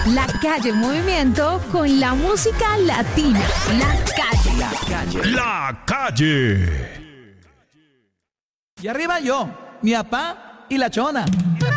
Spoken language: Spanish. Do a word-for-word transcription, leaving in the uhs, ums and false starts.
La Calle en movimiento con la música latina. La Calle. La Calle. La Calle. Y arriba yo, mi papá y la chona.